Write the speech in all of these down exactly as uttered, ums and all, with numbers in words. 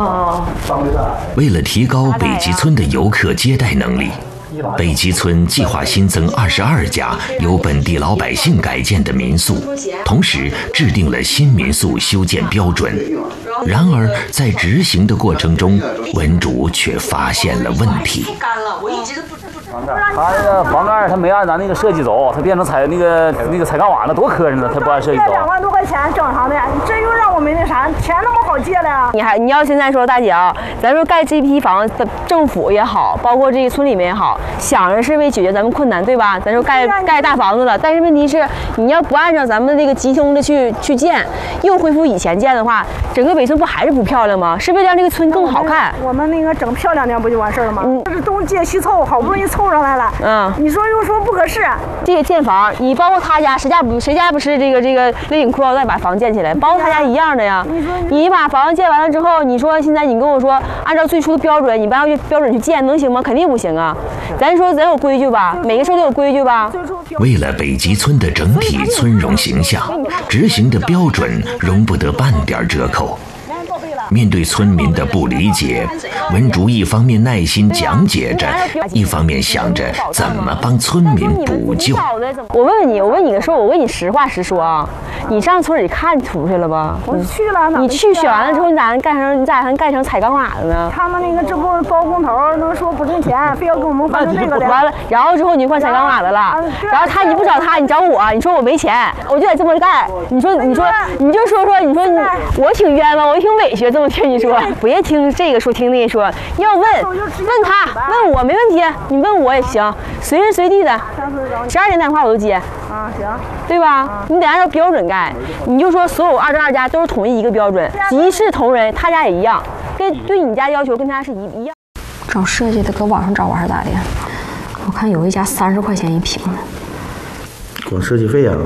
哦。 为了提高北极村的游客接待能力，北极村计划新增二十二家由本地老百姓改建的民宿，同时制定了新民宿修建标准。然而，在执行的过程中，文主却发现了问题。 他那个房盖他没按咱那个设计走，他变成彩那个那个彩钢瓦了，多磕碜呢！他不按设计走。 两万多块钱正常的，你这又让我们那啥，钱那么好借的呀？ 你还你要现在说大姐啊，咱说盖这批房，政府也好，包括这个村里面也好，想着是为解决咱们困难，对吧？咱说盖盖大房子了，但是问题是你要不按照咱们这个集中的去去建，又恢复以前建的话，整个北村不还是不漂亮吗？是为了让这个村更好看。 我们那个整漂亮点不就完事儿了吗？嗯，这是东借西凑，好不容易凑上来了。嗯，你说又说不合适。 这些建房，你包括他家，谁家不谁家不是这个这个勒紧裤腰带把房建起来，包括他家一样的呀。你说你把房子建完了之后，你说现在你跟我说按照最初的标准，你不按照标准去建，能行吗？肯定不行啊。咱说咱有规矩吧，每个事都有规矩吧。 为了北极村的整体村容形象，执行的标准容不得半点折扣。面对村民的不理解，文竹一方面耐心讲解着，一方面想着怎么帮村民补救。 我问问你，我问你个事，我问你实话实说啊，你上村里看出去了吧？ 我去了， 你去选完了之后，你咋干成你咋还干成彩钢瓦了呢？ 他们那个这不包工头能说不挣钱，非要跟我们换成那个的。 完了，然后之后你就换彩钢瓦的了，然后他你不找他，你找我，你说我没钱，我就得这么干。你说你说你就说说，你说你我挺冤枉，我挺委屈。这么听你说，别听这个说，听那个说。要问问他，问我没问题，你问我也行，随时随地的，十二点打电话我都接。 啊，行， 对吧？你得按照标准盖。你就说所有二十二家都是统一一个标准，一视同仁，他家也一样，跟对你家要求跟他是一一样。 找设计的搁网上找还是咋的？我看有一家三十块钱一平的。 光设计费呀、啊？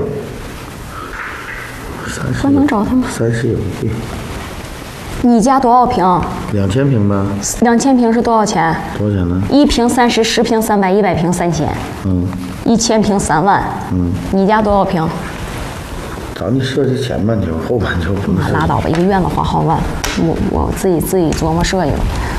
三十。 我能找他吗？ 三十有对。 你家多少平？ 两千平呗。 两千平是多少钱？ 多少钱呢？ 一平三十，十平三百，一百平三千。 嗯。 一千平三万。嗯。你家多少平？ 咱们设计前半球，后半球不能。 拉倒吧，一个院子花好万，我我自己自己琢磨设计了。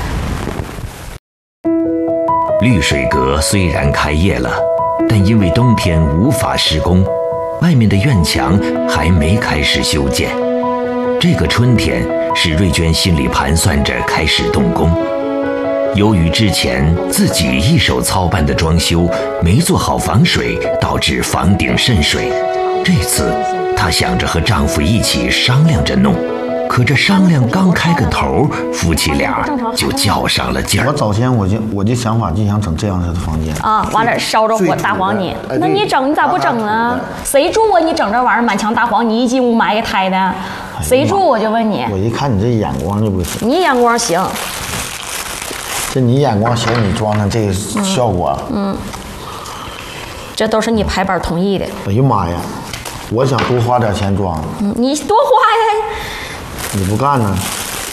绿水阁虽然开业了，但因为冬天无法施工，外面的院墙还没开始修建。这个春天，史瑞娟心里盘算着开始动工。由于之前自己一手操办的装修没做好防水，导致房顶渗水。这次她想着和丈夫一起商量着弄，可这商量刚开个头，夫妻俩就较上了劲儿。 我早先我就我就想法就想整这样式的房间啊，往这烧着火大黄泥。那你整你咋不整呢？谁住啊？你整这玩意儿满墙大黄泥，一进屋埋个胎的，谁住？我就问你。 我一看你这眼光就不行。 你眼光行。 这你眼光行，你装成这个效果。 嗯。这都是你排班同意的。 哎呀妈呀！我想多花点钱装。 嗯，你多花呀。 你不干呢？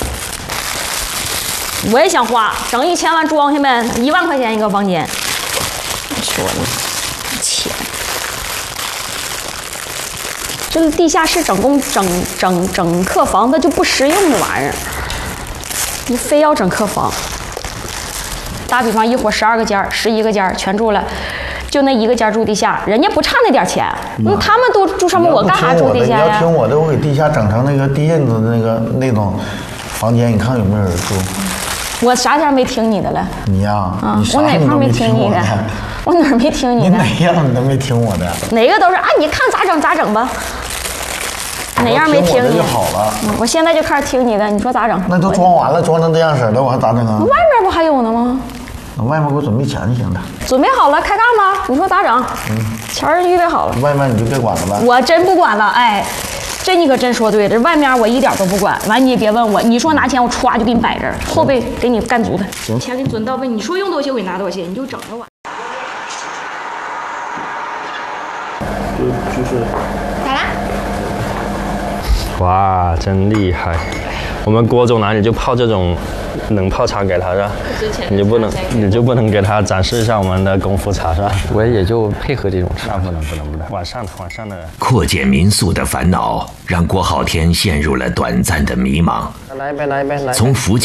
我也想花，整一千万装下呗，一万块钱一个房间。你说呢？钱，这地下室整工整整整客房，它就不实用的玩意儿。你非要整客房，打比方一伙十二个间儿、十一个间儿全住了。就那一个家住地下，人家不差那点钱，那他们都住上面，我干啥住地下呀？ 你要听我的，我给地下整成那个地印子的那个那种房间，你看有没有人住？ 我啥前没听你的了？ 你呀， 啊，我哪块没听你的？我哪儿没听你的？ 你哪样你都没听我的？ 哪个都是啊，你看咋整咋整吧。哪样没听你就好了。 嗯，我现在就开始听你的，你说咋整？ 那都装完了，装成这样式了，我还咋整啊？ 外面不还有呢吗？ 那外面给我准备钱就行了。 准备好了，开干吧。你说咋整？嗯，钱儿预备好了。 外面你就别管了呗。 我真不管了，哎，这你可真说对了。这外面我一点都不管。完你也别问我，你说拿钱我歘就给你摆这儿，后背给你干足的。 行， 钱给你准到位。你说用多些我给你拿多些，你就整着我。 就就是。 咋啦？ 哇，真厉害！我们郭总哪里就泡这种冷泡茶给他是吧？你就不能，你就不能给他展示一下我们的功夫茶是吧？ 我也就配合这种茶。 不能不能不能，晚上晚上的。 扩建民宿的烦恼让郭浩天陷入了短暂的迷茫。 来呗来呗来。 从福建。